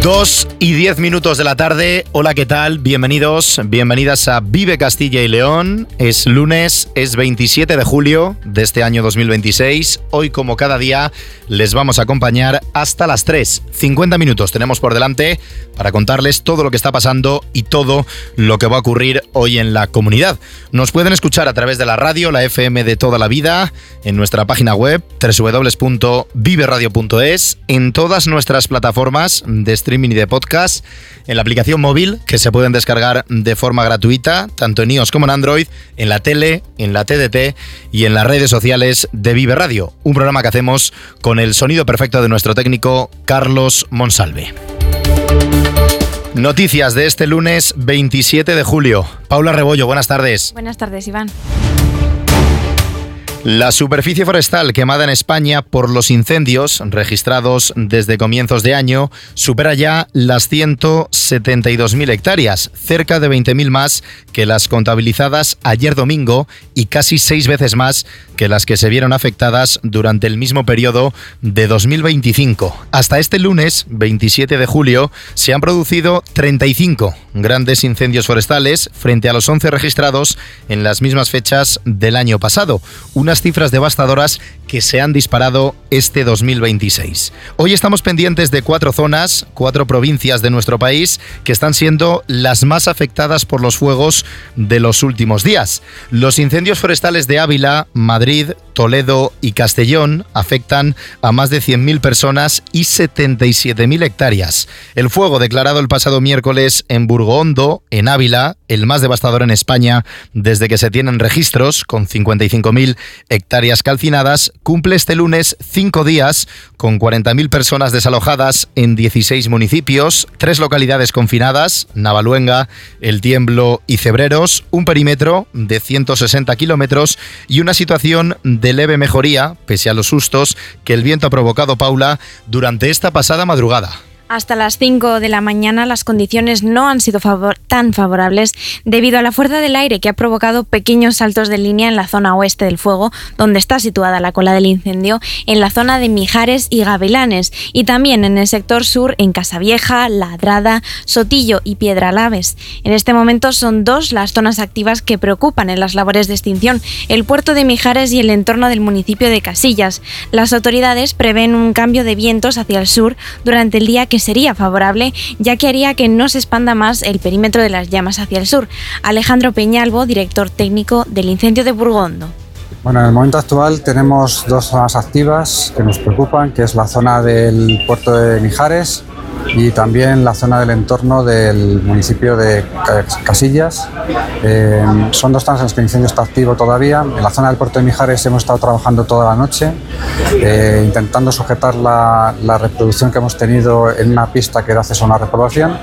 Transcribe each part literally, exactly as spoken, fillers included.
Dos y diez minutos de la tarde. Hola, ¿qué tal? Bienvenidos, bienvenidas a Vive Castilla y León. Es lunes, es veintisiete de julio de este año dos mil veintiséis. Hoy, como cada día, les vamos a acompañar hasta las tres. cincuenta minutos tenemos por delante para contarles todo lo que está pasando y todo lo que va a ocurrir hoy en la comunidad. Nos pueden escuchar a través de la radio, la F M de toda la vida, en nuestra página web doble u doble u doble u punto vive radio punto es, en todas nuestras plataformas de streaming y de podcast, en la aplicación móvil que se pueden descargar de forma gratuita, tanto en iOS como en Android, en la tele, en la T D T y en las redes sociales de Vive Radio. Un programa que hacemos con el sonido perfecto de nuestro técnico Carlos Monsalve. Noticias de este lunes veintisiete de julio. Paula Rebollo, buenas tardes. Buenas tardes, Iván. La superficie forestal quemada en España por los incendios registrados desde comienzos de año supera ya las ciento setenta y dos mil hectáreas, cerca de veinte mil más que las contabilizadas ayer domingo y casi seis veces más que las que se vieron afectadas durante el mismo periodo de dos mil veinticinco. Hasta este lunes, veintisiete de julio, se han producido treinta y cinco grandes incendios forestales frente a los once registrados en las mismas fechas del año pasado. Una Unas cifras devastadoras que se han disparado este dos mil veintiséis. Hoy estamos pendientes de cuatro zonas, cuatro provincias de nuestro país que están siendo las más afectadas por los fuegos de los últimos días. Los incendios forestales de Ávila, Madrid, Toledo y Castellón afectan a más de cien mil personas y setenta y siete mil hectáreas. El fuego declarado el pasado miércoles en Burgondo, en Ávila, el más devastador en España desde que se tienen registros, con cincuenta y cinco mil hectáreas calcinadas, cumple este lunes cinco días con cuarenta mil personas desalojadas en dieciséis municipios, tres localidades confinadas, Navaluenga, El Tiemblo y Cebreros, un perímetro de ciento sesenta kilómetros y una situación de leve mejoría, pese a los sustos que el viento ha provocado, Paula, durante esta pasada madrugada. Hasta las cinco de la mañana las condiciones no han sido favor- tan favorables debido a la fuerza del aire que ha provocado pequeños saltos de línea en la zona oeste del fuego, donde está situada la cola del incendio, en la zona de Mijares y Gavilanes, y también en el sector sur en Casavieja, Ladrada, Sotillo y Piedralaves. En este momento son dos las zonas activas que preocupan en las labores de extinción, el puerto de Mijares y el entorno del municipio de Casillas. Las autoridades prevén un cambio de vientos hacia el sur durante el día que sería favorable, ya que haría que no se expanda más el perímetro de las llamas hacia el sur. Alejandro Peñalvo, director técnico del incendio de Burgondo. Bueno, en el momento actual tenemos dos zonas activas que nos preocupan, que es la zona del puerto de Mijares y también la zona del entorno del municipio de Casillas. Eh, son dos zonas en las que el incendio está activo todavía. En la zona del puerto de Mijares hemos estado trabajando toda la noche, eh, intentando sujetar la, la reproducción que hemos tenido en una pista que da acceso a una repoblación,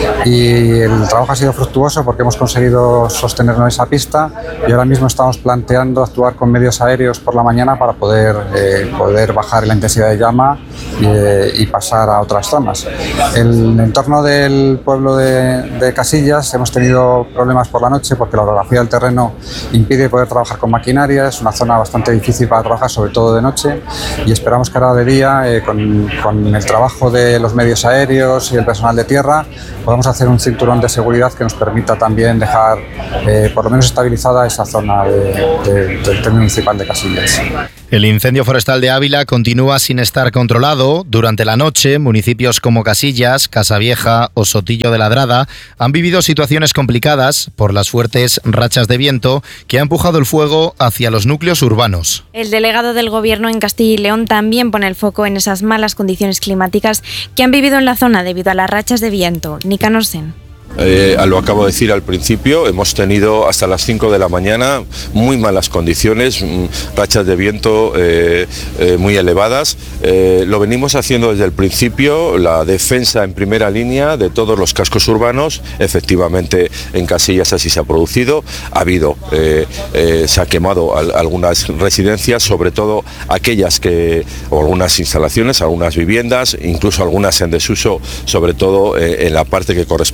y el trabajo ha sido fructuoso porque hemos conseguido sostenernos en esa pista y ahora mismo estamos planteando actuar con medios aéreos por la mañana para poder, eh, poder bajar la intensidad de llama y, eh, y pasar a otras zonas. En el entorno del pueblo de, de Casillas hemos tenido problemas por la noche porque la orografía del terreno impide poder trabajar con maquinaria. Es una zona bastante difícil para trabajar, sobre todo de noche, y esperamos que ahora de día, eh, con, con el trabajo de los medios aéreos y el personal de tierra, podamos hacer un cinturón de seguridad que nos permita también dejar eh, por lo menos estabilizada esa zona de, de, del término municipal de Casillas. El incendio forestal de Ávila continúa sin estar controlado. Durante la noche, municipios como Casillas, Casavieja o Sotillo de Ladrada han vivido situaciones complicadas por las fuertes rachas de viento que ha empujado el fuego hacia los núcleos urbanos. El delegado del Gobierno en Castilla y León también pone el foco en esas malas condiciones climáticas que han vivido en la zona debido a las rachas de viento. Nicanor Sen. Eh, lo acabo de decir al principio, hemos tenido hasta las cinco de la mañana muy malas condiciones, rachas de viento eh, eh, muy elevadas. Eh, lo venimos haciendo desde el principio, la defensa en primera línea de todos los cascos urbanos. Efectivamente en Casillas así se ha producido, ha habido, eh, eh, se ha quemado al, algunas residencias, sobre todo aquellas que, o algunas instalaciones, algunas viviendas, incluso algunas en desuso, sobre todo eh, en la parte que corresponde a las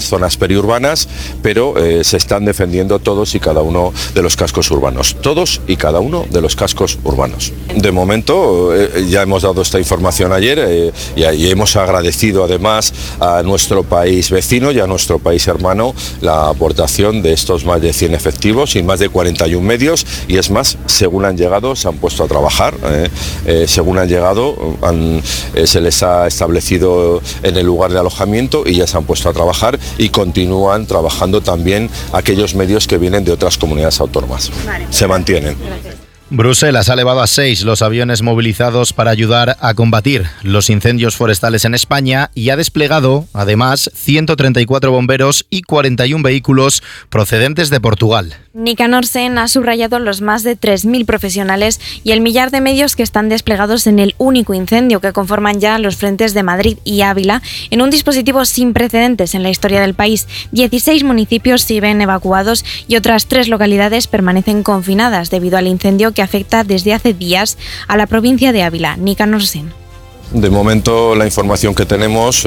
zonas periurbanas, pero eh, se están defendiendo todos y cada uno de los cascos urbanos, todos y cada uno de los cascos urbanos. De momento eh, ya hemos dado esta información ayer eh, y, y hemos agradecido además a nuestro país vecino y a nuestro país hermano la aportación de estos más de cien efectivos y más de cuarenta y un medios, y es más, según han llegado se han puesto a trabajar, eh, eh, según han llegado han, eh, se les ha establecido en el lugar de alojamiento y ya se han puesto a trabajar y continúan trabajando también aquellos medios que vienen de otras comunidades autónomas. Vale. Se mantienen. Gracias. Bruselas ha elevado a seis los aviones movilizados para ayudar a combatir los incendios forestales en España y ha desplegado, además, ciento treinta y cuatro bomberos y cuarenta y un vehículos procedentes de Portugal. Nicanor Sen ha subrayado los más de tres mil profesionales y el millar de medios que están desplegados en el único incendio que conforman ya los frentes de Madrid y Ávila en un dispositivo sin precedentes en la historia del país. dieciséis municipios siguen evacuados y otras tres localidades permanecen confinadas debido al incendio que afecta desde hace días a la provincia de Ávila. Nicanor Sen. De momento la información que tenemos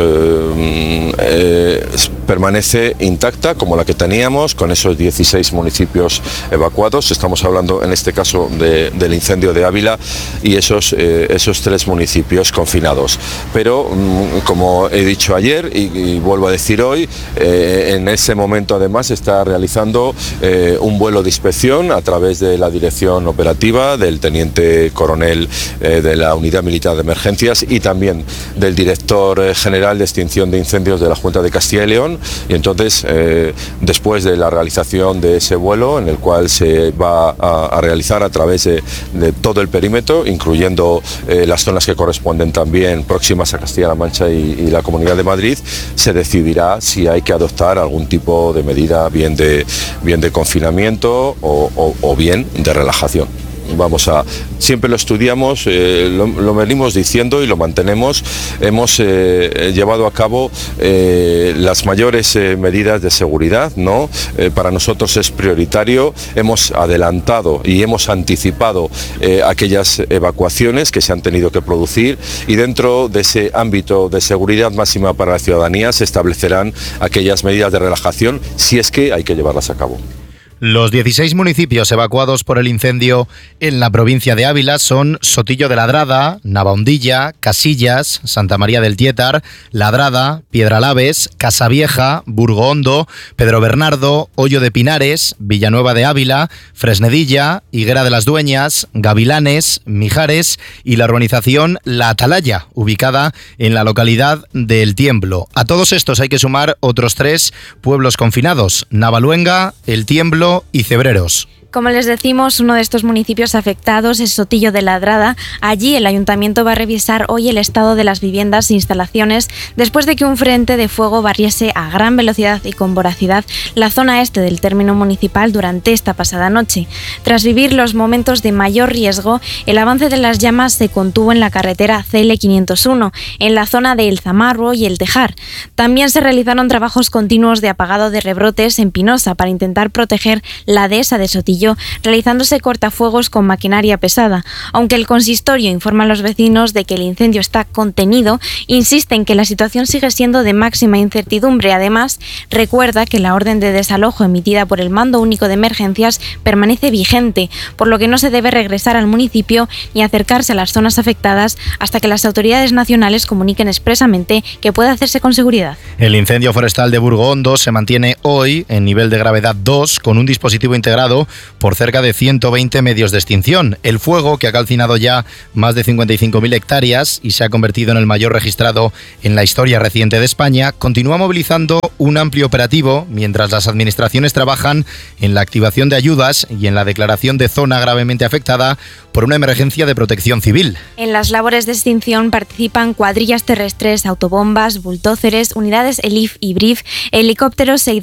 eh, eh, permanece intacta como la que teníamos, con esos dieciséis municipios evacuados. Estamos hablando en este caso de, del incendio de Ávila y esos, eh, esos tres municipios confinados. Pero mm, como he dicho ayer y, y vuelvo a decir hoy, eh, en ese momento además se está realizando eh, un vuelo de inspección a través de la dirección operativa del teniente coronel eh, de la Unidad Militar de Emergencias y también del director general de extinción de incendios de la Junta de Castilla y León, y entonces eh, después de la realización de ese vuelo, en el cual se va a, a realizar a través de, de todo el perímetro, incluyendo eh, las zonas que corresponden también próximas a Castilla-La Mancha y, y la Comunidad de Madrid, se decidirá si hay que adoptar algún tipo de medida, bien de, bien de confinamiento o, o, o bien de relajación. Vamos a, siempre lo estudiamos, eh, lo, lo venimos diciendo y lo mantenemos. Hemos eh, llevado a cabo eh, las mayores eh, medidas de seguridad, ¿no? Eh, para nosotros es prioritario. Hemos adelantado y hemos anticipado eh, aquellas evacuaciones que se han tenido que producir, y dentro de ese ámbito de seguridad máxima para la ciudadanía se establecerán aquellas medidas de relajación si es que hay que llevarlas a cabo. Los dieciséis municipios evacuados por el incendio en la provincia de Ávila son Sotillo de Ladrada, Navahondilla, Casillas, Santa María del Tietar, Ladrada, Piedralaves, Casavieja, Burgohondo, Pedro Bernardo, Hoyo de Pinares, Villanueva de Ávila, Fresnedilla, Higuera de las Dueñas, Gavilanes, Mijares y la urbanización La Atalaya, ubicada en la localidad de El Tiemblo. A todos estos hay que sumar otros tres pueblos confinados: Navaluenga, El Tiemblo y Cebreros. Como les decimos, uno de estos municipios afectados es Sotillo de Ladrada. Allí el ayuntamiento va a revisar hoy el estado de las viviendas e instalaciones después de que un frente de fuego barriese a gran velocidad y con voracidad la zona este del término municipal durante esta pasada noche. Tras vivir los momentos de mayor riesgo, el avance de las llamas se contuvo en la carretera C L quinientos uno, en la zona de El Zamarro y El Tejar. También se realizaron trabajos continuos de apagado de rebrotes en Pinosa para intentar proteger la dehesa de Sotillo, realizándose cortafuegos con maquinaria pesada. Aunque el consistorio informa a los vecinos de que el incendio está contenido, insiste en que la situación sigue siendo de máxima incertidumbre. Además, recuerda que la orden de desalojo emitida por el Mando Único de Emergencias permanece vigente, por lo que no se debe regresar al municipio ni acercarse a las zonas afectadas hasta que las autoridades nacionales comuniquen expresamente que puede hacerse con seguridad. El incendio forestal de Burgohondo se mantiene hoy en nivel de gravedad dos, con un dispositivo integrado por cerca de ciento veinte medios de extinción. El fuego, que ha calcinado ya más de cincuenta y cinco mil hectáreas y se ha convertido en el mayor registrado en la historia reciente de España, continúa movilizando un amplio operativo mientras las administraciones trabajan en la activación de ayudas y en la declaración de zona gravemente afectada por una emergencia de protección civil. En las labores de extinción participan cuadrillas terrestres, autobombas, bultóceres, unidades ELIF y BRIF, helicópteros e hidroavión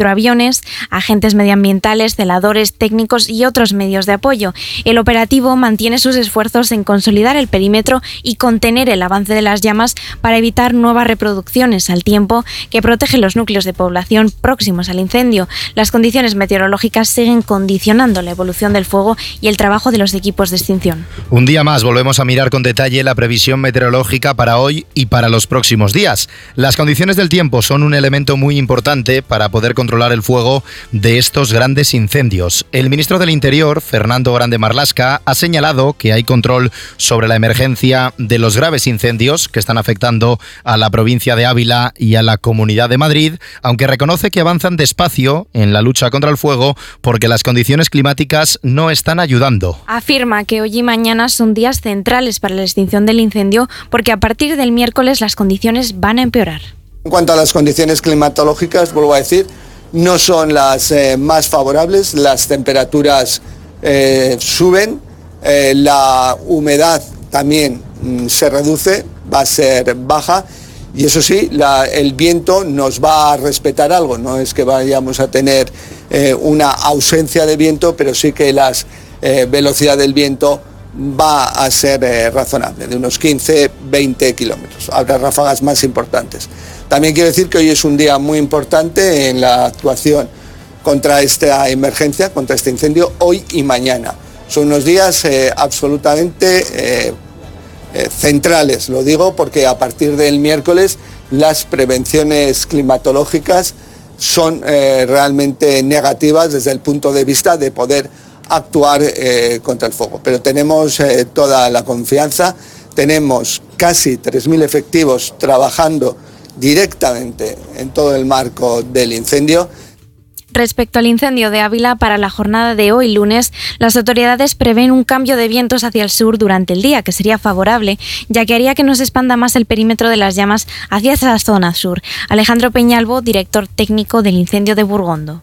hidroaviones, agentes medioambientales, celadores, técnicos y otros medios de apoyo. El operativo mantiene sus esfuerzos en consolidar el perímetro y contener el avance de las llamas para evitar nuevas reproducciones, al tiempo que protege los núcleos de población próximos al incendio. Las condiciones meteorológicas siguen condicionando la evolución del fuego y el trabajo de los equipos de extinción. Un día más volvemos a mirar con detalle la previsión meteorológica para hoy y para los próximos días. Las condiciones del tiempo son un elemento muy importante para poder controlar el fuego de estos grandes incendios. El ministro del Interior, Fernando Grande Marlaska, ha señalado que hay control sobre la emergencia de los graves incendios que están afectando a la provincia de Ávila y a la Comunidad de Madrid, aunque reconoce que avanzan despacio en la lucha contra el fuego porque las condiciones climáticas no están ayudando. Afirma que hoy y mañana son días centrales para la extinción del incendio porque a partir del miércoles las condiciones van a empeorar. En cuanto a las condiciones climatológicas, vuelvo a decir, no son las eh, más favorables, las temperaturas eh, suben, eh, la humedad también mm, se reduce, va a ser baja y eso sí, la, el viento nos va a respetar algo, no es que vayamos a tener eh, una ausencia de viento, pero sí que la eh, velocidad del viento va a ser eh, razonable, de unos quince a veinte kilómetros, habrá ráfagas más importantes. También quiero decir que hoy es un día muy importante en la actuación contra esta emergencia, contra este incendio, hoy y mañana. Son unos días eh, absolutamente eh, eh, centrales, lo digo porque a partir del miércoles las prevenciones climatológicas son eh, realmente negativas desde el punto de vista de poder actuar eh, contra el fuego. Pero tenemos eh, toda la confianza, tenemos casi tres mil efectivos trabajando directamente en todo el marco del incendio. Respecto al incendio de Ávila, para la jornada de hoy lunes, las autoridades prevén un cambio de vientos hacia el sur durante el día, que sería favorable, ya que haría que no se expanda más el perímetro de las llamas hacia esa zona sur. Alejandro Peñalvo, director técnico del incendio de Burgondo.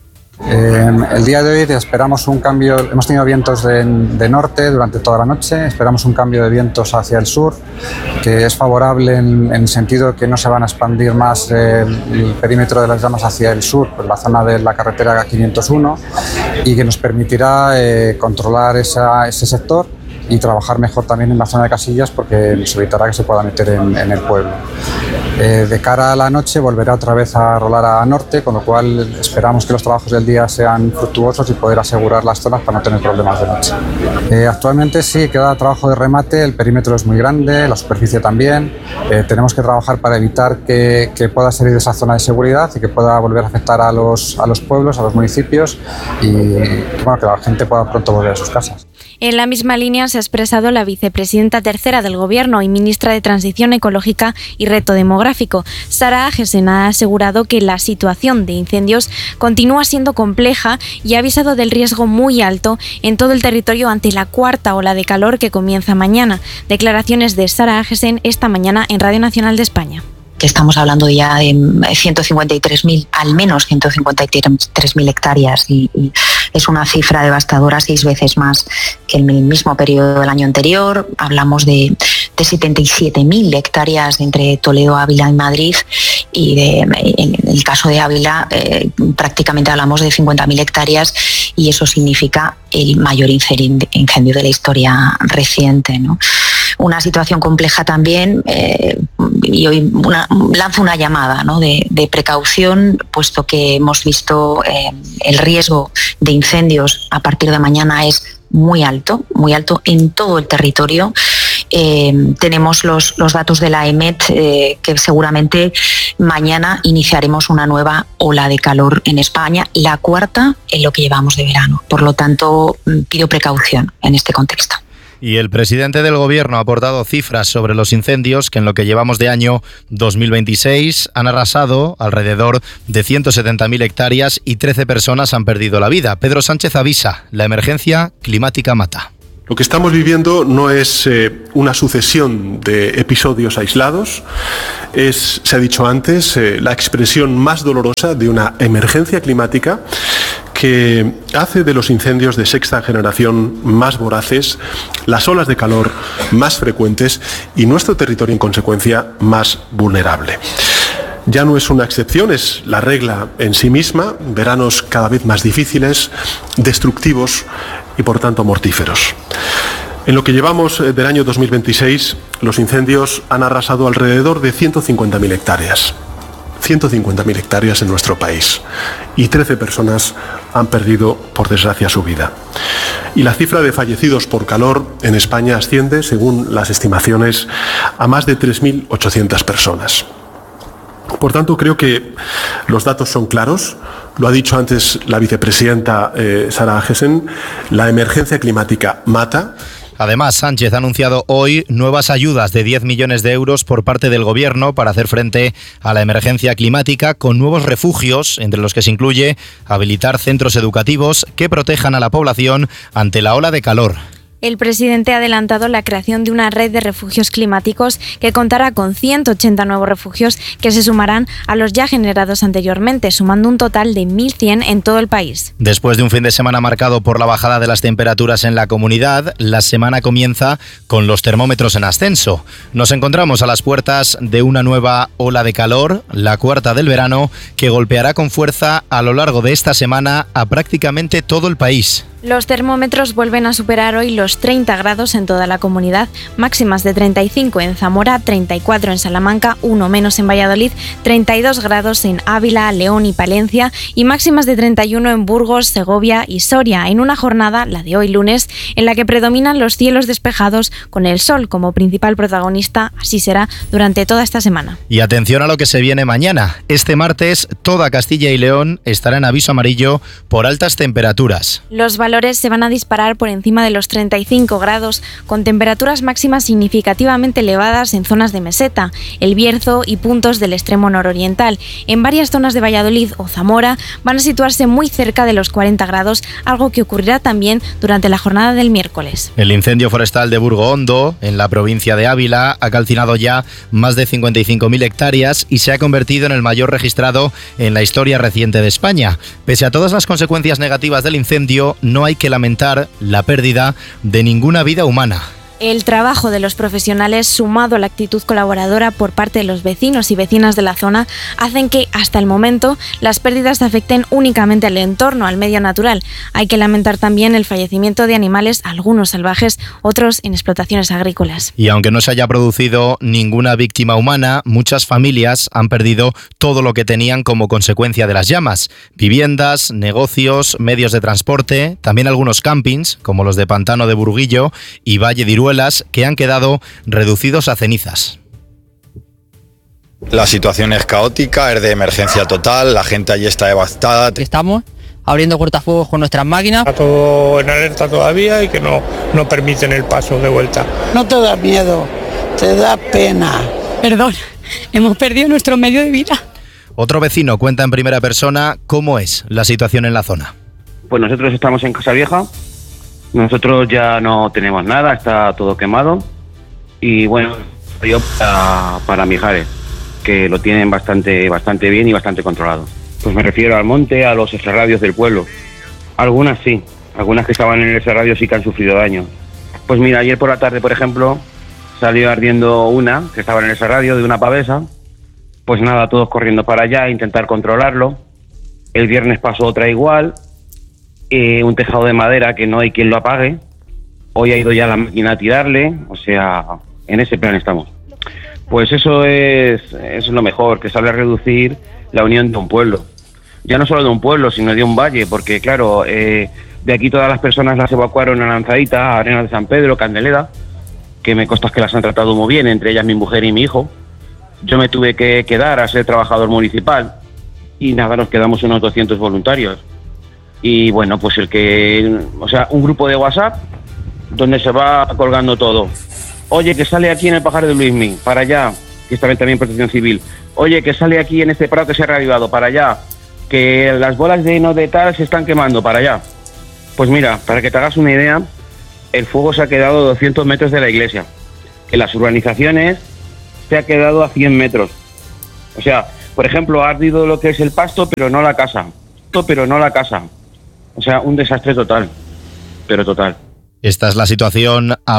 Eh, el día de hoy esperamos un cambio, hemos tenido vientos de, de norte durante toda la noche, esperamos un cambio de vientos hacia el sur, que es favorable en, en el sentido que no se van a expandir más eh, el perímetro de las llamas hacia el sur, pues la zona de la carretera quinientos uno, y que nos permitirá eh, controlar esa, ese sector y trabajar mejor también en la zona de Casillas porque nos evitará que se pueda meter en, en el pueblo. Eh, de cara a la noche volverá otra vez a rolar a norte, con lo cual esperamos que los trabajos del día sean fructuosos y poder asegurar las zonas para no tener problemas de noche. Eh, actualmente sí queda trabajo de remate, el perímetro es muy grande, la superficie también. Eh, tenemos que trabajar para evitar que, que pueda salir de esa zona de seguridad y que pueda volver a afectar a los, a los pueblos, a los municipios y bueno, que la gente pueda pronto volver a sus casas. En la misma línea se ha expresado la vicepresidenta tercera del Gobierno y ministra de Transición Ecológica y Reto Demográfico. Sara Agesen ha asegurado que la situación de incendios continúa siendo compleja y ha avisado del riesgo muy alto en todo el territorio ante la cuarta ola de calor que comienza mañana. Declaraciones de Sara Agesen esta mañana en Radio Nacional de España. Que estamos hablando ya de ciento cincuenta y tres mil, al menos ciento cincuenta y tres mil hectáreas y, y es una cifra devastadora, seis veces más que en el mismo periodo del año anterior. Hablamos de, de setenta y siete mil hectáreas entre Toledo, Ávila y Madrid y de, en el caso de Ávila eh, prácticamente hablamos de cincuenta mil hectáreas y eso significa el mayor incendio de la historia reciente, ¿no? Una situación compleja también eh, y hoy una, lanzo una llamada, ¿no? de, de precaución, puesto que hemos visto eh, el riesgo de incendios a partir de mañana es muy alto, muy alto en todo el territorio. Eh, tenemos los, los datos de la E M E T eh, que seguramente mañana iniciaremos una nueva ola de calor en España, la cuarta en lo que llevamos de verano. Por lo tanto, pido precaución en este contexto. Y el presidente del Gobierno ha aportado cifras sobre los incendios que en lo que llevamos de año dos mil veintiséis han arrasado alrededor de ciento setenta mil hectáreas y trece personas han perdido la vida. Pedro Sánchez avisa, la emergencia climática mata. Lo que estamos viviendo no es eh, una sucesión de episodios aislados, es, se ha dicho antes, eh, la expresión más dolorosa de una emergencia climática que hace de los incendios de sexta generación más voraces, las olas de calor más frecuentes y nuestro territorio en consecuencia más vulnerable. ya no es una excepción, es la regla en sí misma, veranos cada vez más difíciles, destructivos y por tanto mortíferos. En lo que llevamos del año dos mil veintiséis, los incendios han arrasado alrededor de ciento cincuenta mil hectáreas. ciento cincuenta mil hectáreas en nuestro país y trece personas han perdido, por desgracia, su vida. Y la cifra de fallecidos por calor en España asciende, según las estimaciones, a más de tres mil ochocientas personas. Por tanto, creo que los datos son claros. Lo ha dicho antes la vicepresidenta eh, Sara Agesen, la emergencia climática mata. Además, Sánchez ha anunciado hoy nuevas ayudas de diez millones de euros por parte del Gobierno para hacer frente a la emergencia climática, con nuevos refugios, entre los que se incluye habilitar centros educativos que protejan a la población ante la ola de calor. El presidente ha adelantado la creación de una red de refugios climáticos que contará con ciento ochenta nuevos refugios que se sumarán a los ya generados anteriormente, sumando un total de mil cien en todo el país. Después de un fin de semana marcado por la bajada de las temperaturas en la comunidad, la semana comienza con los termómetros en ascenso. Nos encontramos a las puertas de una nueva ola de calor, la cuarta del verano, que golpeará con fuerza a lo largo de esta semana a prácticamente todo el país. Los termómetros vuelven a superar hoy los treinta grados en toda la comunidad, máximas de treinta y cinco en Zamora, treinta y cuatro en Salamanca, uno menos en Valladolid, treinta y dos grados en Ávila, León y Palencia y máximas de treinta y uno en Burgos, Segovia y Soria, en una jornada, la de hoy lunes, en la que predominan los cielos despejados con el sol como principal protagonista. Así será durante toda esta semana. Y atención a lo que se viene mañana. Este martes, toda Castilla y León estará en aviso amarillo por altas temperaturas. Los valores se van a disparar por encima de los treinta y cinco grados, con temperaturas máximas significativamente elevadas en zonas de Meseta, El Bierzo y puntos del extremo nororiental. En varias zonas de Valladolid o Zamora van a situarse muy cerca de los cuarenta grados, algo que ocurrirá también durante la jornada del miércoles. El incendio forestal de Burgo Hondo, en la provincia de Ávila, ha calcinado ya más de cincuenta y cinco mil hectáreas y se ha convertido en el mayor registrado en la historia reciente de España. Pese a todas las consecuencias negativas del incendio, no hay que lamentar la pérdida de ninguna vida humana. El trabajo de los profesionales, sumado a la actitud colaboradora por parte de los vecinos y vecinas de la zona, hacen que, hasta el momento, las pérdidas afecten únicamente al entorno, al medio natural. Hay que lamentar también el fallecimiento de animales, algunos salvajes, otros en explotaciones agrícolas. Y aunque no se haya producido ninguna víctima humana, muchas familias han perdido todo lo que tenían como consecuencia de las llamas. Viviendas, negocios, medios de transporte, también algunos campings, como los de Pantano de Burguillo y Valle de Iruela, que han quedado reducidos a cenizas. La situación es caótica, es de emergencia total, la gente allí está devastada. Estamos abriendo cortafuegos con nuestras máquinas. Está todo en alerta todavía y que no, no permiten el paso de vuelta. No te da miedo, te da pena. Perdón, hemos perdido nuestro medio de vida. Otro vecino cuenta en primera persona cómo es la situación en la zona. Pues nosotros estamos en Casa Vieja. Nosotros ya no tenemos nada, está todo quemado y bueno, yo para, para Mijares, que lo tienen bastante, bastante bien y bastante controlado. Pues me refiero al monte, a los extrarradios del pueblo. Algunas sí, algunas que estaban en el extrarradio sí que han sufrido daño. Pues mira, ayer por la tarde, por ejemplo, salió ardiendo una que estaba en el extrarradio de una pavesa. Pues nada, todos corriendo para allá a intentar controlarlo. El viernes pasó otra igual. Eh, un tejado de madera que no hay quien lo apague. Hoy ha ido ya la máquina a tirarle, o sea, en ese plan estamos. Pues eso es, eso es lo mejor, que sale a reducir la unión de un pueblo. Ya no solo de un pueblo, sino de un valle, porque claro, eh, de aquí todas las personas las evacuaron a Lanzadita, a Arenas de San Pedro, Candeleda, que me consta que las han tratado muy bien, entre ellas mi mujer y mi hijo. Yo me tuve que quedar a ser trabajador municipal y nada, nos quedamos unos doscientos voluntarios. Y bueno, pues el que, o sea, un grupo de WhatsApp donde se va colgando todo. Oye, que sale aquí en el Pajar de Luismi, para allá, que está también Protección Civil. Oye, que sale aquí en este prado que se ha reavivado, para allá. Que las bolas de heno de tal se están quemando, para allá. Pues mira, para que te hagas una idea, el fuego se ha quedado a doscientos metros de la iglesia. En las urbanizaciones se ha quedado a cien metros. O sea, por ejemplo, ha ardido lo que es el pasto, pero no la casa. Pero no la casa. O sea, un desastre total, pero total. Esta es la situación